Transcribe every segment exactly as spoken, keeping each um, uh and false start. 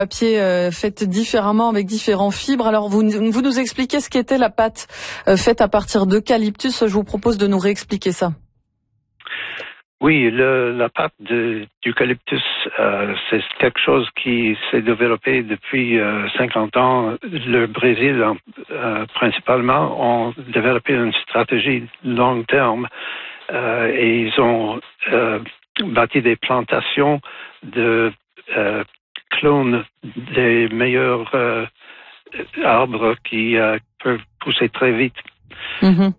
papier euh, faite différemment avec différents fibres. Alors vous, vous nous expliquez ce qu'était la pâte euh, faite à partir d'eucalyptus. Je vous propose de nous réexpliquer ça. Oui, le, la pâte de, d'eucalyptus, euh, c'est quelque chose qui s'est développé depuis euh, cinquante ans. Le Brésil, euh, principalement, ont développé une stratégie long terme euh, et ils ont euh, bâti des plantations de euh, clones des meilleurs euh, arbres qui euh, peuvent pousser très vite. Mm-hmm.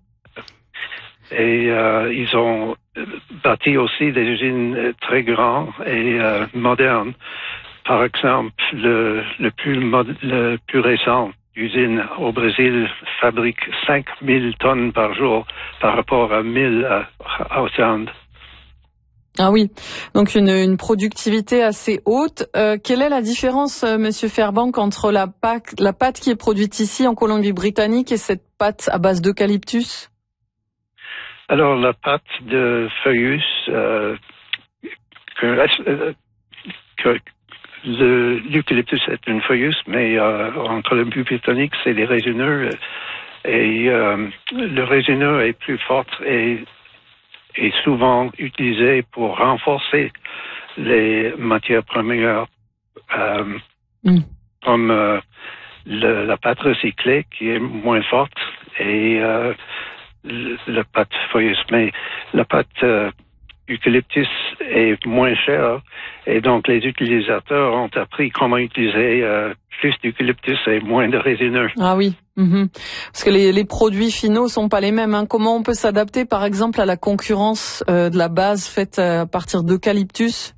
Et euh, ils ont bâti aussi des usines très grandes et euh, modernes. Par exemple, le, le, plus, mod, le plus récent usine au Brésil fabrique cinq mille tonnes par jour par rapport à mille à, aux Andes. Ah oui, donc une, une productivité assez haute. Euh, quelle est la différence, euh, Monsieur Fairbank, entre la pâte, la pâte qui est produite ici en Colombie-Britannique et cette pâte à base d'eucalyptus? Alors, la pâte de feuillus, euh, que, euh, que le, l'eucalyptus est une feuillus, mais euh, en Colombie-Britannique, c'est des résineux. Et euh, le résineux est plus fort et est souvent utilisé pour renforcer les matières premières, euh, mm. comme euh, le, la pâte recyclée qui est moins forte et euh, la pâte feuilleuse, mais la pâte euh, eucalyptus est moins chère et donc les utilisateurs ont appris comment utiliser euh, plus d'eucalyptus et moins de résineux. Ah oui, mmh. Parce que les, les produits finaux sont pas les mêmes. Hein. Comment on peut s'adapter, par exemple, à la concurrence euh, de la base faite à partir d'eucalyptus?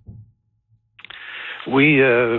Oui, euh,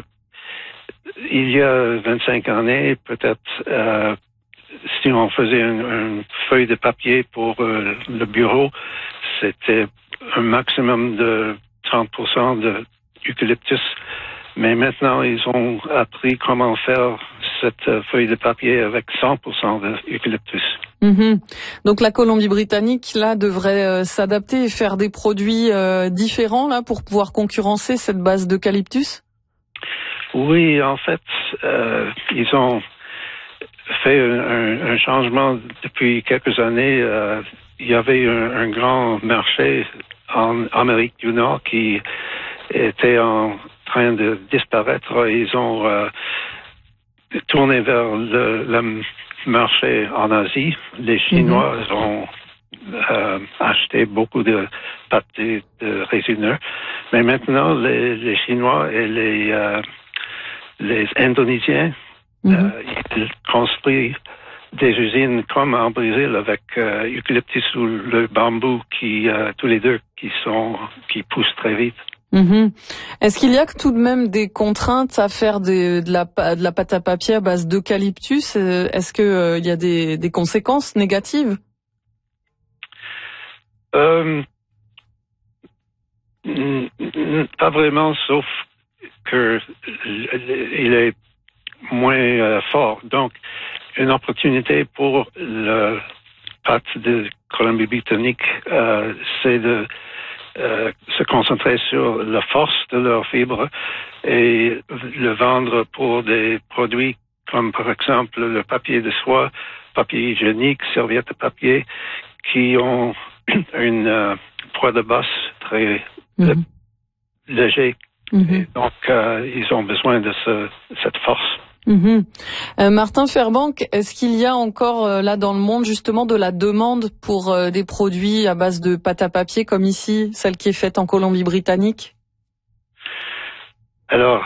il y a vingt-cinq années, peut-être. Euh, Si on faisait une, une feuille de papier pour euh, le bureau, c'était un maximum de trente pour cent d'eucalyptus. Mais maintenant, ils ont appris comment faire cette feuille de papier avec cent pour cent d'eucalyptus. Mmh. Donc la Colombie-Britannique, là, devrait euh, s'adapter et faire des produits euh, différents, là, pour pouvoir concurrencer cette base d'eucalyptus? Oui, en fait, euh, ils ont fait un, un changement depuis quelques années. Euh, il y avait un, un grand marché en Amérique du Nord qui était en train de disparaître. Ils ont euh, tourné vers le, le marché en Asie. Les Chinois mm-hmm. ont euh, acheté beaucoup de pâtes de, de résineux. Mais maintenant, les, les Chinois et les, euh, les Indonésiens Mmh. Euh, ils construisent des usines comme en Brésil avec euh, eucalyptus ou le bambou qui euh, tous les deux qui sont qui poussent très vite. Mmh. Est-ce qu'il y a tout de même des contraintes à faire de, de, la, de la pâte à papier à base d'eucalyptus? Est-ce qu'il euh, y a des, des conséquences négatives? Euh, n- n- pas vraiment, sauf que il est moins euh, fort. Donc, une opportunité pour le pâte de Colombie-Britannique, euh, c'est de euh, se concentrer sur la force de leurs fibres et le vendre pour des produits comme par exemple le papier de soie, papier hygiénique, serviette de papier, qui ont une euh, poids de bosse très mmh. euh, léger. Mmh. Et donc, euh, ils ont besoin de ce, cette force. Mmh. Euh, Martin Fairbank, est-ce qu'il y a encore euh, là dans le monde justement de la demande pour euh, des produits à base de pâte à papier comme ici, celle qui est faite en Colombie-Britannique? Alors,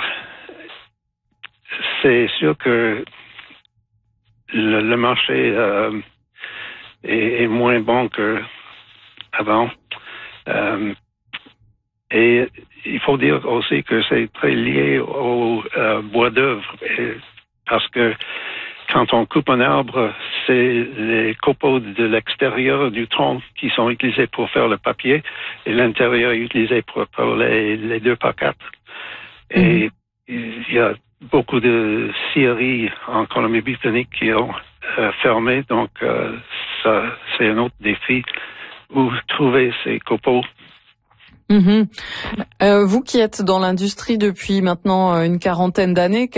c'est sûr que le, le marché euh, est, est moins bon qu'avant. Euh, et il faut dire aussi que c'est très lié au euh, bois d'œuvre. Parce que quand on coupe un arbre, c'est les copeaux de l'extérieur du tronc qui sont utilisés pour faire le papier et l'intérieur est utilisé pour, pour les, les deux par quatre. Et mmh. il y a beaucoup de scieries en Colombie-Britannique qui ont euh, fermé, donc euh, ça, c'est un autre défi où trouver ces copeaux. Mmh. Euh, vous qui êtes dans l'industrie depuis maintenant une quarantaine d'années,